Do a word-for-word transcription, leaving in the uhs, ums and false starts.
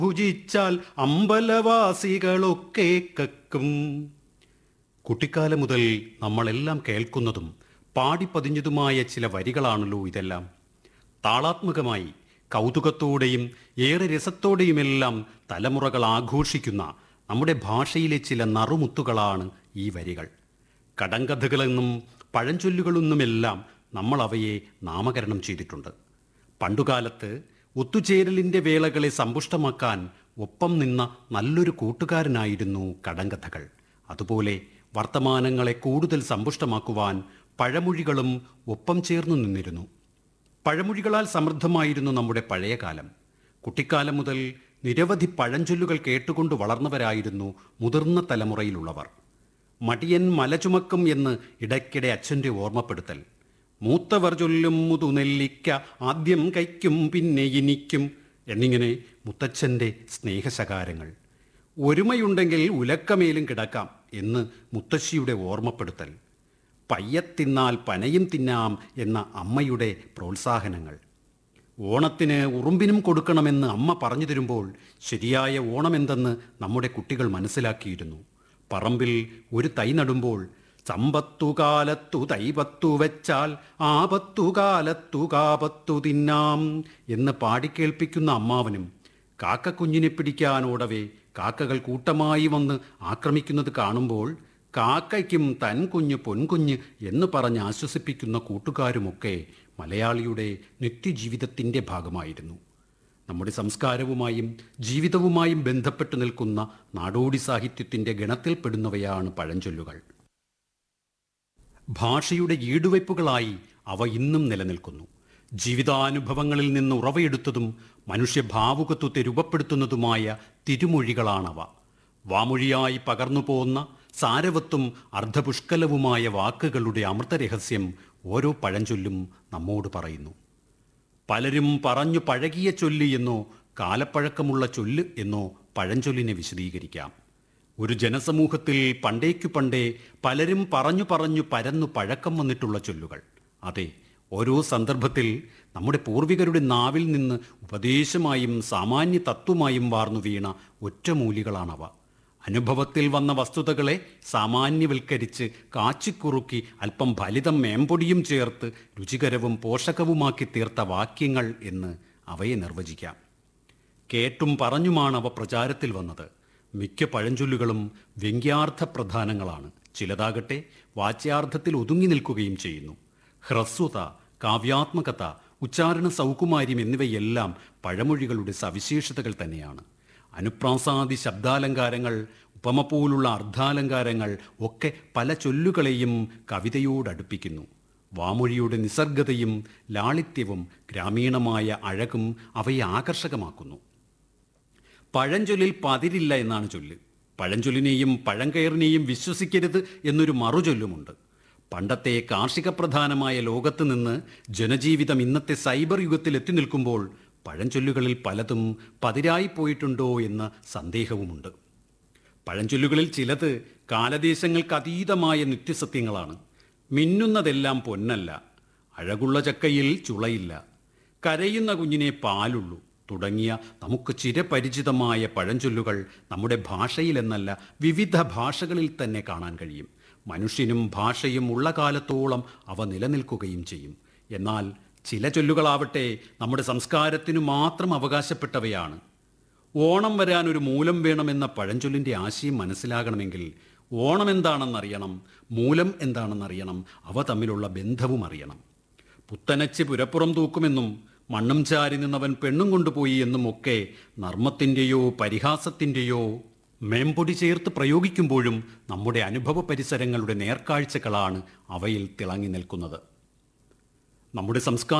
ഭുജിച്ചാൽ അമ്പലവാസികളൊക്കെ കക്കും. കുട്ടിക്കാലം മുതൽ നമ്മളെല്ലാം കേൾക്കുന്നതും പാടിപ്പതിഞ്ഞതുമായ ചില വരികളാണല്ലോ ഇതെല്ലാം. താളാത്മകമായി കൗതുകത്തോടെയും ഏറെ രസത്തോടെയുമെല്ലാം തലമുറകൾ ആഘോഷിക്കുന്ന നമ്മുടെ ഭാഷയിലെ ചില നറുമുത്തുകളാണ് ഈ വരികൾ. കടങ്കഥകളെന്നും പഴഞ്ചൊല്ലുകളെന്നുമെല്ലാം നമ്മൾ അവയെ നാമകരണം ചെയ്തിട്ടുണ്ട്. പണ്ടുകാലത്ത് ഒത്തുചേരലിൻ്റെ വേളകളെ സമ്പുഷ്ടമാക്കാൻ ഒപ്പം നിന്ന നല്ലൊരു കൂട്ടുകാരനായിരുന്നു കടങ്കഥകൾ. അതുപോലെ വർത്തമാനങ്ങളെ കൂടുതൽ സമ്പുഷ്ടമാക്കുവാൻ പഴമൊഴികളും ഒപ്പം ചേർന്നു നിന്നിരുന്നു. പഴമൊഴികളാൽ സമൃദ്ധമായിരുന്നു നമ്മുടെ പഴയ കാലം. കുട്ടിക്കാലം മുതൽ നിരവധി പഴഞ്ചൊല്ലുകൾ കേട്ടുകൊണ്ട് വളർന്നവരായിരുന്നു മുതിർന്ന തലമുറയിലുള്ളവർ. മടിയൻ മല ചുമക്കും എന്ന് ഇടയ്ക്കിടെ അച്ഛൻ്റെ ഓർമ്മപ്പെടുത്തൽ, മൂത്തവർ ചൊല്ലും മുതുനെല്ലിക്ക ആദ്യം കൈക്കും പിന്നെ ഇനിക്കും എന്നിങ്ങനെ മുത്തച്ഛൻ്റെ സ്നേഹശകാരങ്ങൾ, ഒരുമയുണ്ടെങ്കിൽ ഉലക്കമേലും കിടക്കാം എന്ന് മുത്തശ്ശിയുടെ ഓർമ്മപ്പെടുത്തൽ, പയ്യത്തിന്നാൽ പനയും തിന്നാം എന്ന അമ്മയുടെ പ്രോത്സാഹനങ്ങൾ, ഓണത്തിന് ഉറുമ്പിനും കൊടുക്കണമെന്ന് അമ്മ പറഞ്ഞു തരുമ്പോൾ ശരിയായ ഓണമെന്തെന്ന് നമ്മുടെ കുട്ടികൾ മനസ്സിലാക്കിയിരുന്നു. പറമ്പിൽ ഒരു തൈ നടുമ്പോൾ സമ്പത്തുകാലത്തു തൈപത്തു വെച്ചാൽ ആപത്തുകാലത്തു കാപത്തു തിന്നാം എന്ന് പാടിക്കേൾപ്പിക്കുന്ന അമ്മാവനും കാക്കക്കുഞ്ഞിനെ പിടിക്കാനോടവേ കാക്കകൾ കൂട്ടമായി വന്ന് ആക്രമിക്കുന്നത് കാണുമ്പോൾ കാക്കയ്ക്കും തൻ കുഞ്ഞ് പൊൻകുഞ്ഞ് എന്ന് പറഞ്ഞ് ആശ്വസിപ്പിക്കുന്ന കൂട്ടുകാരുമൊക്കെ മലയാളിയുടെ നിത്യജീവിതത്തിൻ്റെ ഭാഗമായിരുന്നു. നമ്മുടെ സംസ്കാരവുമായും ജീവിതവുമായും ബന്ധപ്പെട്ടു നിൽക്കുന്ന നാടോടി സാഹിത്യത്തിൻ്റെ ഗണത്തിൽപ്പെടുന്നവയാണ് പഴഞ്ചൊല്ലുകൾ. ഭാഷയുടെ ഈടുവയ്പ്പുകളായി അവ ഇന്നും നിലനിൽക്കുന്നു. ജീവിതാനുഭവങ്ങളിൽ നിന്ന് ഉറവയെടുത്തതും മനുഷ്യഭാവുകത്വത്തെ രൂപപ്പെടുത്തുന്നതുമായ തിരുമൊഴികളാണവ. വാമൊഴിയായി പകർന്നു പോന്ന സാരവത്തും അർദ്ധപുഷ്കലവുമായ വാക്കുകളുടെ അമൃതരഹസ്യം ഓരോ പഴഞ്ചൊല്ലും നമ്മോട് പറയുന്നു. പലരും പറഞ്ഞു പഴകിയ ചൊല്ല് എന്നോ കാലപ്പഴക്കമുള്ള ചൊല്ല് എന്നോ പഴഞ്ചൊല്ലിനെ വിശദീകരിക്കാം. ഒരു ജനസമൂഹത്തിൽ പണ്ടേക്കു പണ്ടേ പലരും പറഞ്ഞു പറഞ്ഞു പരന്നു പഴക്കം വന്നിട്ടുള്ള ചൊല്ലുകൾ. അതെ, ഓരോ സന്ദർഭത്തിൽ നമ്മുടെ പൂർവികരുടെ നാവിൽ നിന്ന് ഉപദേശമായും സാമാന്യ തത്വമായും വാർന്നു വീണ ഒറ്റമൂലികളാണവ. അനുഭവത്തിൽ വന്ന വസ്തുതകളെ സാമാന്യവൽക്കരിച്ച് കാച്ചിക്കുറുക്കി അല്പം ഫലിതം മേമ്പൊടിയും ചേർത്ത് രുചികരവും പോഷകവുമാക്കി തീർത്ത വാക്യങ്ങൾ എന്ന് അവയെ നിർവചിക്കാം. കേട്ടും പറഞ്ഞുമാണ് അവ പ്രചാരത്തിൽ വന്നത്. മിക്ക പഴഞ്ചൊല്ലുകളും വ്യംഗ്യാർത്ഥ പ്രധാനങ്ങളാണ്. ചിലതാകട്ടെ വാച്യാർത്ഥത്തിൽ ഒതുങ്ങി നിൽക്കുകയും ചെയ്യുന്നു. ഹ്രസ്വത, കാവ്യാത്മകത, ഉച്ചാരണ സൗകുമാര്യം എന്നിവയെല്ലാം പഴമൊഴികളുടെ സവിശേഷതകൾ തന്നെയാണ്. അനുപ്രാസാദി ശബ്ദാലങ്കാരങ്ങൾ, ഉപമ പോലുള്ള അർദ്ധാലങ്കാരങ്ങൾ ഒക്കെ പല ചൊല്ലുകളെയും കവിതയോടടുപ്പിക്കുന്നു. വാമൊഴിയുടെ നിസർഗതയും ലാളിത്യവും ഗ്രാമീണമായ അഴകും അവയെ ആകർഷകമാക്കുന്നു. പഴഞ്ചൊല്ലിൽ പതിരില്ല എന്നാണ് ചൊല്ല്. പഴഞ്ചൊല്ലിനെയും പഴങ്കയറിനെയും വിശ്വസിക്കരുത് എന്നൊരു മറുചൊല്ലുമുണ്ട്. പണ്ടത്തെ കാർഷിക പ്രധാനമായ ലോകത്ത് നിന്ന് ജനജീവിതം ഇന്നത്തെ സൈബർ യുഗത്തിൽ എത്തി നിൽക്കുമ്പോൾ പഴഞ്ചൊല്ലുകളിൽ പലതും പതിരായി പോയിട്ടുണ്ടോ എന്ന സന്ദേഹവുമുണ്ട്. പഴഞ്ചൊല്ലുകളിൽ ചിലത് കാലദേശങ്ങൾക്ക് അതീതമായ നിത്യസത്യങ്ങളാണ്. മിന്നുന്നതെല്ലാം പൊന്നല്ല, അഴകുള്ള ചക്കയിൽ ചുളയില്ല, കരയുന്ന കുഞ്ഞിനെ പാലുള്ളൂ തുടങ്ങിയ നമുക്ക് ചിരപരിചിതമായ പഴഞ്ചൊല്ലുകൾ നമ്മുടെ ഭാഷയിലെന്നല്ല വിവിധ ഭാഷകളിൽ തന്നെ കാണാൻ കഴിയും. മനുഷ്യനും ഭാഷയും ഉള്ള കാലത്തോളം അവ നിലനിൽക്കുകയും ചെയ്യും. എന്നാൽ ചില ചൊല്ലുകളാവട്ടെ നമ്മുടെ സംസ്കാരത്തിനു മാത്രം അവകാശപ്പെട്ടവയാണ്. ഓണം വരാൻ ഒരു മൂലം വേണമെന്ന പഴഞ്ചൊല്ലിൻ്റെ ആശയം മനസ്സിലാകണമെങ്കിൽ ഓണം എന്താണെന്നറിയണം, മൂലം എന്താണെന്നറിയണം, അവ തമ്മിലുള്ള ബന്ധവും അറിയണം. പുത്തനച്ച് പുരപ്പുറം തൂക്കുമെന്നും മണ്ണും ചാരി നിന്നവൻ പെണ്ണും കൊണ്ടുപോയി എന്നും ഒക്കെ നർമ്മത്തിൻ്റെയോ പരിഹാസത്തിൻ്റെയോ മേമ്പൊടി ചേർത്ത് പ്രയോഗിക്കുമ്പോഴും നമ്മുടെ അനുഭവ പരിസരങ്ങളുടെ നേർക്കാഴ്ചകളാണ് അവയിൽ തിളങ്ങി നിൽക്കുന്നത്. നമ്മുടെ സംസ്കാരം